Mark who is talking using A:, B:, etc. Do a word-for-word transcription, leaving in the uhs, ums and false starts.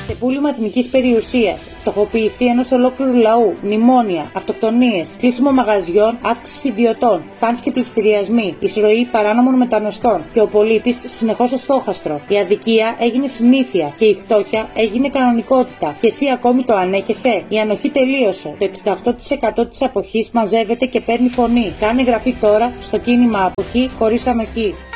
A: Ξεπούλημα εθνικής περιουσίας, φτωχοποίηση ενός ολόκληρου λαού, μνημόνια, αυτοκτονίες, κλείσιμο μαγαζιών, αύξηση ιδιωτών, φανς και πληστηριασμοί, εισρωή παράνομων μεταναστών και ο πολίτης συνεχώς στο στόχαστρο. Η αδικία έγινε συνήθεια και η φτώχεια έγινε κανονικότητα. Και εσύ ακόμη το ανέχεσαι? Η ανοχή τελείωσε. Το εξήντα οκτώ τοις εκατό της αποχής μαζεύεται και παίρνει φωνή. Κάνε εγγραφή τώρα στο κίνημα Αποχή χωρίς ανοχή.